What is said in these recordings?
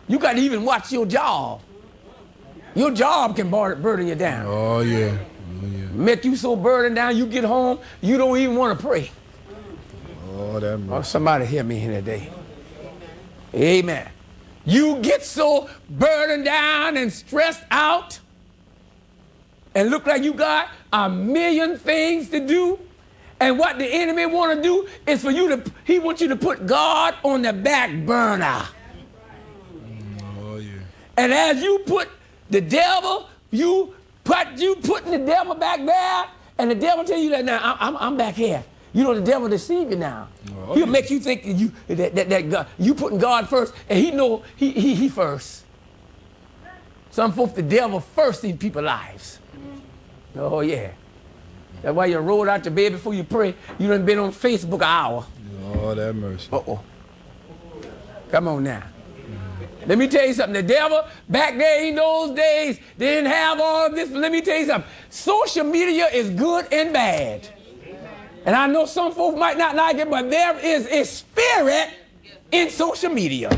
You got to even watch your job. Your job can burden you down. Oh, yeah. Make you so burdened down, you get home, you don't even want to pray. Oh, that mercy. Oh, somebody hear me here today. Amen. You get so burdened down and stressed out and look like you got a million things to do. And what the enemy want to do is for you to, he wants you to put God on the back burner. Oh, yeah. And as you put the devil, you putting the devil back there, and the devil tell you that now I'm back here. You know the devil deceive you now. Oh, He'll yeah. make you think that God, you putting God first, and he know he first. Some folks, the devil first in people's lives. Oh yeah. That's why you roll out your bed before you pray. You done been on Facebook an hour. Oh, that mercy. Uh-oh. Come on now. Let me tell you something. The devil, back there in those days, they didn't have all of this. Let me tell you something. Social media is good and bad. And I know some folks might not like it, but there is a spirit in social media.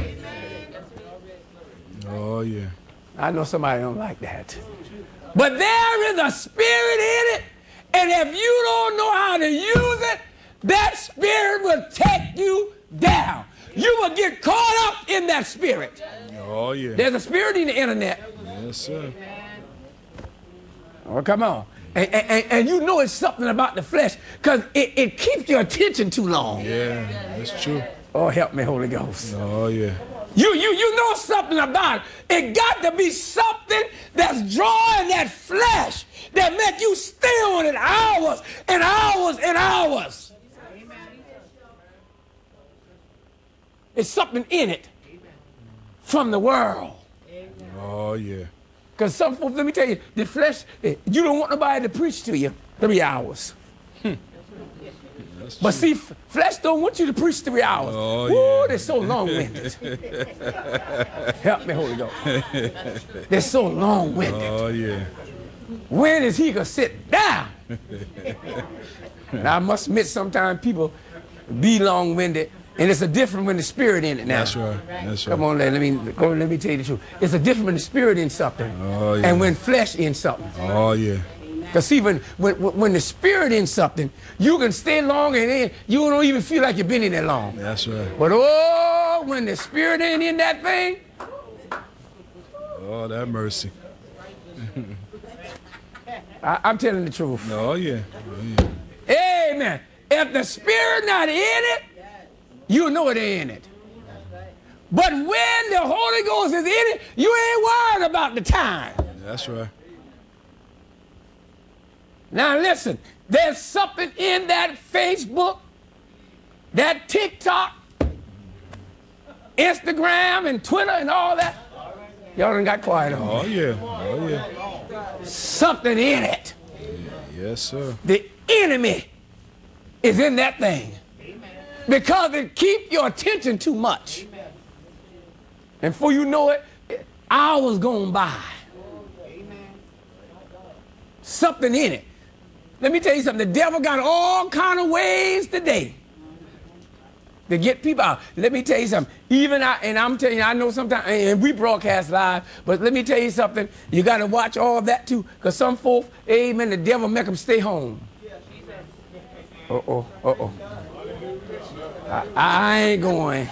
Oh, yeah. I know somebody don't like that. But there is a spirit in it, and if you don't know how to use it, that spirit will take you down. You will get caught up in that spirit. Oh, yeah. There's a spirit in the internet. Yes, sir. Oh, come on. And you know it's something about the flesh because it keeps your attention too long. Yeah, that's true. Oh, help me, Holy Ghost. Oh, yeah. You know something about it. It got to be something that's drawing that flesh that make you stay on it hours and hours and hours. It's something in it from the world. Oh, yeah. Because some folks, let me tell you, the flesh, you don't want nobody to preach to you 3 hours. But see, flesh don't want you to preach 3 hours. Oh, Woo, yeah. they're so long-winded. Help me, Holy Ghost. They're so long-winded. Oh, yeah. When is he going to sit down? And I must admit, sometimes people be long-winded, and it's a different when the spirit in it now. That's right. That's right. Come on, let me tell you the truth. It's a different when the spirit in something, Oh, yeah. and when flesh in something. Oh, yeah. Because see, when the spirit in something, you can stay long and then you don't even feel like you've been in there long. That's right. But oh, when the spirit ain't in that thing, Oh, that mercy. I'm telling the truth. Oh, yeah. Oh, yeah. Amen. If the spirit not in it, you know it ain't in it. But when the Holy Ghost is in it, you ain't worried about the time. That's right. Now listen, there's something in that Facebook, that TikTok, Instagram and Twitter and all that. Y'all done got quiet on me. Oh, yeah. Oh, yeah. Something in it. Yes, sir. The enemy is in that thing. Because it keeps your attention too much. And before you know it, hours gone by. Something in it. Let me tell you something. The devil got all kind of ways today to get people out. Let me tell you something. I'm telling you, I know sometimes, and we broadcast live, but let me tell you something. You got to watch all of that too, because some folks, amen, the devil make them stay home. Uh-oh. I ain't going.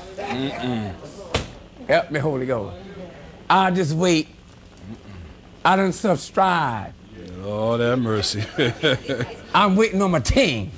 Help me, Holy Ghost. I'll just wait. I done subscribe. Oh, that mercy. I'm waiting on my team.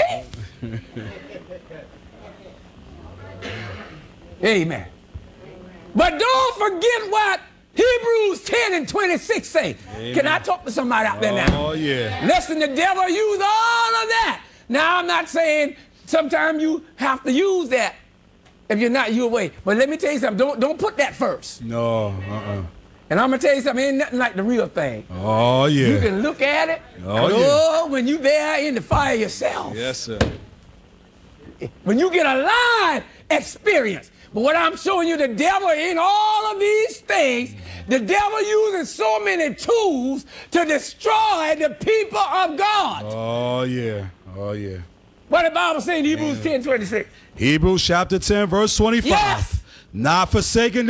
Amen. But don't forget what Hebrews 10 and 26 say. Amen. Can I talk to somebody out there now? Oh, yeah. Listen, the devil use all of that. Now, I'm not saying sometimes you have to use that if you're not your way. But let me tell you something. Don't put that first. No, And I'm going to tell you something. Ain't nothing like the real thing. Oh, yeah. You can look at it. Oh, and, yeah. when you there in the fire yourself. Yes, sir. When you get a live experience. But what I'm showing you, the devil in all of these things, the devil using so many tools to destroy the people of God. Oh, yeah. Oh, yeah. What the Bible say in Hebrews 10:26? Hebrews chapter 10, verse 25. Yes. Not forsaken